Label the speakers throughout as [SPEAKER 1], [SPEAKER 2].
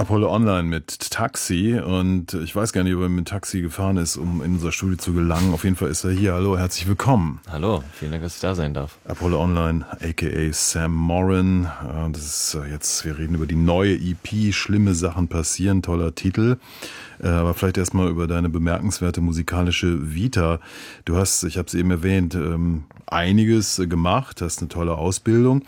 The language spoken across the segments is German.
[SPEAKER 1] Apollo Online mit Taxi, und ich weiß gar nicht, ob er mit Taxi gefahren ist, um in unser Studio zu gelangen. Auf jeden Fall ist er hier. Hallo, herzlich willkommen.
[SPEAKER 2] Hallo, vielen Dank, dass ich da sein darf.
[SPEAKER 1] Apollo Online, aka Sam Morin. Das ist jetzt, wir reden über die neue EP, Schlimme Sachen passieren, toller Titel. Aber vielleicht erstmal über deine bemerkenswerte musikalische Vita. Du hast, ich habe es eben erwähnt, einiges gemacht, hast eine tolle Ausbildung.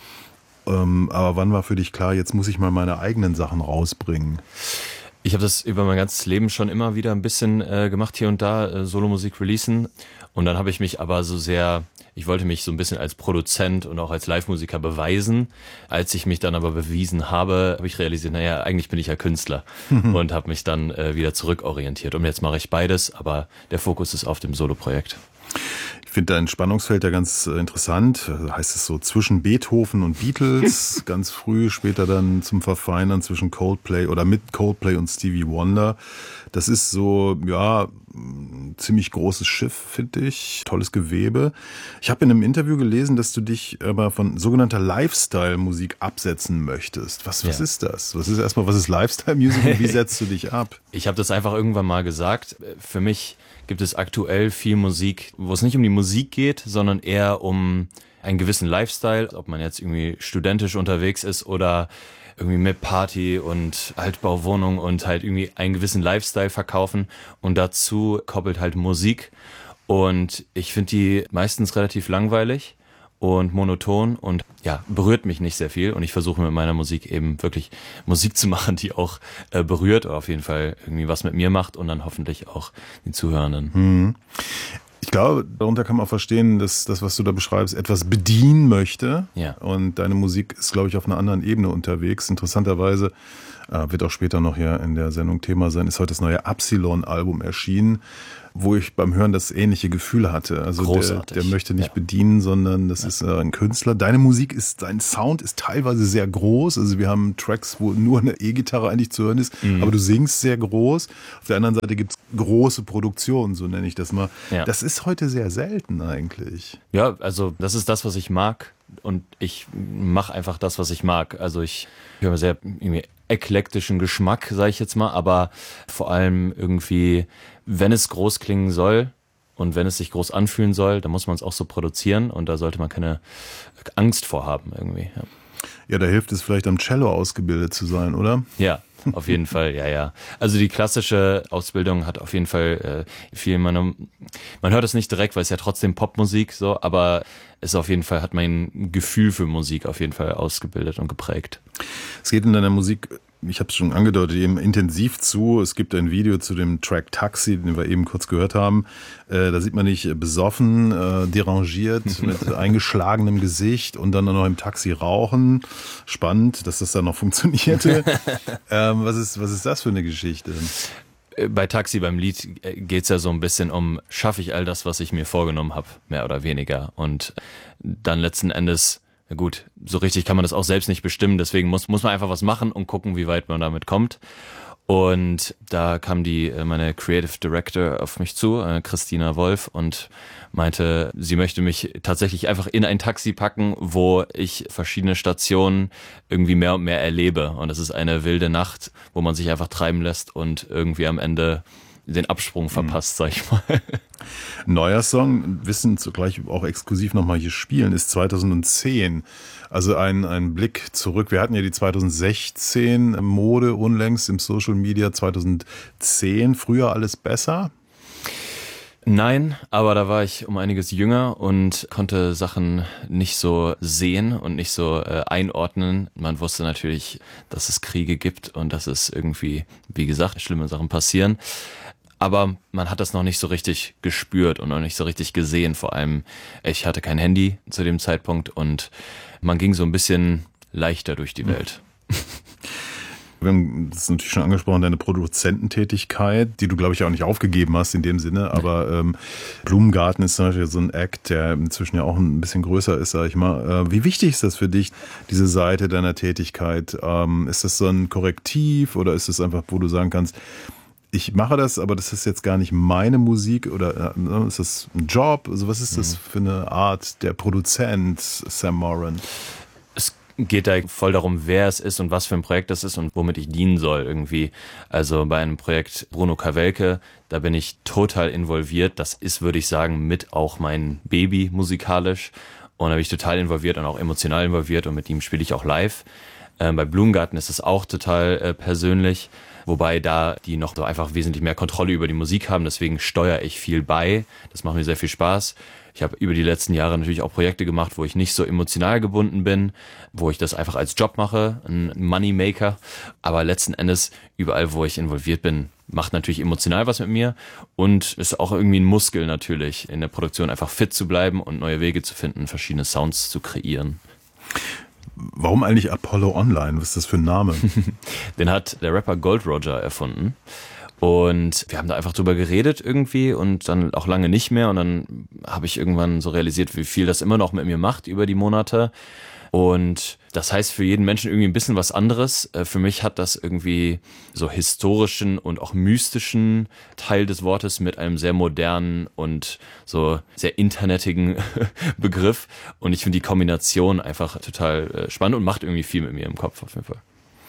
[SPEAKER 1] Aber wann war für dich klar, jetzt muss ich mal meine eigenen Sachen rausbringen?
[SPEAKER 2] Ich habe das über mein ganzes Leben schon immer wieder ein bisschen gemacht, hier und da, Solomusik releasen. Und dann habe ich mich aber ich wollte mich so ein bisschen als Produzent und auch als Live-Musiker beweisen. Als ich mich dann aber bewiesen habe, habe ich realisiert, naja, eigentlich bin ich ja Künstler und habe mich dann wieder zurückorientiert. Und jetzt mache ich beides, aber der Fokus ist auf dem Solo-Projekt.
[SPEAKER 1] Ich finde dein Spannungsfeld ja ganz interessant. Heißt es so zwischen Beethoven und Beatles, ganz früh, später dann zum Verfeinern zwischen Coldplay oder mit Coldplay und Stevie Wonder. Das ist so, ja, ein ziemlich großes Schiff, finde ich. Tolles Gewebe. Ich habe in einem Interview gelesen, dass du dich aber von sogenannter Lifestyle-Musik absetzen möchtest. Was ist das? Was ist Lifestyle-Musik und wie setzt du dich ab?
[SPEAKER 2] Ich habe das einfach irgendwann mal gesagt. Für mich gibt es aktuell viel Musik, wo es nicht um die Musik geht, sondern eher um einen gewissen Lifestyle, ob man jetzt irgendwie studentisch unterwegs ist oder irgendwie mit Party und Altbauwohnung und halt irgendwie einen gewissen Lifestyle verkaufen, und dazu koppelt halt Musik, und ich finde die meistens relativ langweilig und monoton und ja, berührt mich nicht sehr viel, und ich versuche mit meiner Musik eben wirklich Musik zu machen, die auch berührt oder auf jeden Fall irgendwie was mit mir macht und dann hoffentlich auch die Zuhörenden.
[SPEAKER 1] Ich glaube, darunter kann man auch verstehen, dass das, was du da beschreibst, etwas bedienen möchte.
[SPEAKER 2] Ja.
[SPEAKER 1] Und deine Musik ist, glaube ich, auf einer anderen Ebene unterwegs. Interessanterweise, wird auch später noch hier in der Sendung Thema sein, ist heute das neue Absilon-Album erschienen, wo ich beim Hören das ähnliche Gefühl hatte. Also der möchte nicht bedienen, sondern das ist ein Künstler. Dein Sound ist teilweise sehr groß. Also wir haben Tracks, wo nur eine E-Gitarre eigentlich zu hören ist, aber du singst sehr groß. Auf der anderen Seite gibt's große Produktionen, so nenne ich das mal. Ja. Das ist heute sehr selten eigentlich.
[SPEAKER 2] Ja, also das ist das, was ich mag, und ich mache einfach das, was ich mag. Also ich höre sehr irgendwie eklektischen Geschmack, sage ich jetzt mal, aber vor allem irgendwie, wenn es groß klingen soll und wenn es sich groß anfühlen soll, dann muss man es auch so produzieren, und da sollte man keine Angst vor haben irgendwie.
[SPEAKER 1] Ja, da hilft es vielleicht am Cello ausgebildet zu sein, oder?
[SPEAKER 2] Ja, auf jeden Fall, ja. Also die klassische Ausbildung hat auf jeden Fall viel, man hört es nicht direkt, weil es ja trotzdem Popmusik so, aber es auf jeden Fall hat mein Gefühl für Musik auf jeden Fall ausgebildet und geprägt.
[SPEAKER 1] Es geht in deiner Musik, ich habe es schon angedeutet, eben intensiv zu. Es gibt ein Video zu dem Track Taxi, den wir eben kurz gehört haben. Da sieht man dich besoffen, derangiert, mit eingeschlagenem Gesicht und dann noch im Taxi rauchen. Spannend, dass das dann noch funktionierte. Was ist das für eine Geschichte?
[SPEAKER 2] Bei Taxi, beim Lied, geht's ja so ein bisschen um, schaffe ich all das, was ich mir vorgenommen habe, mehr oder weniger. Und dann letzten Endes, gut, so richtig kann man das auch selbst nicht bestimmen, deswegen muss man einfach was machen und gucken, wie weit man damit kommt. Und da kam meine Creative Director auf mich zu, Christina Wolf, und meinte, sie möchte mich tatsächlich einfach in ein Taxi packen, wo ich verschiedene Stationen irgendwie mehr und mehr erlebe. Und es ist eine wilde Nacht, wo man sich einfach treiben lässt und irgendwie am Ende den Absprung verpasst, sag ich mal.
[SPEAKER 1] Neuer Song, wissen zugleich auch exklusiv nochmal hier spielen, ist 2010. Also ein Blick zurück. Wir hatten ja die 2016 Mode unlängst im Social Media, 2010. Früher alles besser?
[SPEAKER 2] Nein, aber da war ich um einiges jünger und konnte Sachen nicht so sehen und nicht so einordnen. Man wusste natürlich, dass es Kriege gibt und dass es irgendwie, wie gesagt, schlimme Sachen passieren. Aber man hat das noch nicht so richtig gespürt und noch nicht so richtig gesehen. Vor allem, ich hatte kein Handy zu dem Zeitpunkt und man ging so ein bisschen leichter durch die Welt.
[SPEAKER 1] Wir haben das natürlich schon angesprochen, deine Produzententätigkeit, die du, glaube ich, auch nicht aufgegeben hast in dem Sinne. Aber Blumengarten ist zum Beispiel so ein Act, der inzwischen ja auch ein bisschen größer ist, sag ich mal. Wie wichtig ist das für dich, diese Seite deiner Tätigkeit? Ist das so ein Korrektiv oder ist es einfach, wo du sagen kannst, ich mache das, aber das ist jetzt gar nicht meine Musik, oder ist das ein Job? Also was ist das für eine Art der Produzent, Sam Morin?
[SPEAKER 2] Es geht da voll darum, wer es ist und was für ein Projekt das ist und womit ich dienen soll irgendwie. Also bei einem Projekt Bruno Kawelke, da bin ich total involviert. Das ist, würde ich sagen, mit auch mein Baby musikalisch. Und da bin ich total involviert und auch emotional involviert und mit ihm spiele ich auch live. Bei Blumengarten ist es auch total persönlich, wobei da die noch so einfach wesentlich mehr Kontrolle über die Musik haben. Deswegen steuere ich viel bei. Das macht mir sehr viel Spaß. Ich habe über die letzten Jahre natürlich auch Projekte gemacht, wo ich nicht so emotional gebunden bin, wo ich das einfach als Job mache, ein Moneymaker. Aber letzten Endes, überall, wo ich involviert bin, macht natürlich emotional was mit mir und ist auch irgendwie ein Muskel natürlich, in der Produktion einfach fit zu bleiben und neue Wege zu finden, verschiedene Sounds zu kreieren.
[SPEAKER 1] Warum eigentlich Apollo Online? Was ist das für ein Name?
[SPEAKER 2] Den hat der Rapper Gold Roger erfunden. Und wir haben da einfach drüber geredet irgendwie und dann auch lange nicht mehr. Und dann habe ich irgendwann so realisiert, wie viel das immer noch mit mir macht über die Monate. Und das heißt für jeden Menschen irgendwie ein bisschen was anderes. Für mich hat das irgendwie so historischen und auch mystischen Teil des Wortes mit einem sehr modernen und so sehr internetigen Begriff. Und ich finde die Kombination einfach total spannend und macht irgendwie viel mit mir im Kopf auf jeden Fall.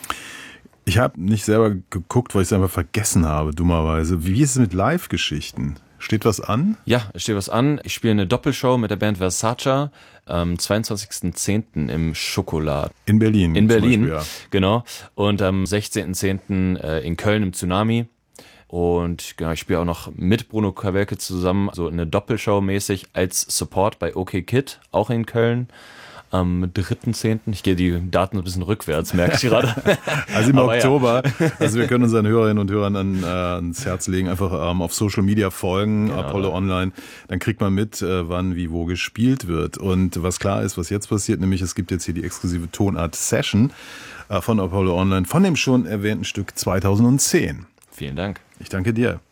[SPEAKER 1] Ich habe nicht selber geguckt, weil ich es einfach vergessen habe, dummerweise. Wie ist es mit Live-Geschichten? Steht was an?
[SPEAKER 2] Ja, es steht was an. Ich spiele eine Doppelshow mit der Band Versace am 22.10. im Schokolad.
[SPEAKER 1] In Berlin.
[SPEAKER 2] In Berlin,
[SPEAKER 1] Beispiel, ja.
[SPEAKER 2] Genau. Und am 16.10. In Köln im Tsunami. Und genau, ich spiele auch noch mit Bruno Kawelke zusammen, so eine Doppelshow mäßig als Support bei OK Kid, auch in Köln. Am 3.10. Ich gehe die Daten ein bisschen rückwärts, merke ich gerade.
[SPEAKER 1] Also im
[SPEAKER 2] Aber
[SPEAKER 1] Oktober. Ja. Also wir können unseren Hörerinnen und Hörern ans Herz legen, einfach auf Social Media folgen, genau, Apollo Online. Dann kriegt man mit, wann, wie, wo gespielt wird. Und was klar ist, was jetzt passiert, nämlich es gibt jetzt hier die exklusive Tonart-Session von Apollo Online von dem schon erwähnten Stück 2010.
[SPEAKER 2] Vielen Dank.
[SPEAKER 1] Ich danke dir.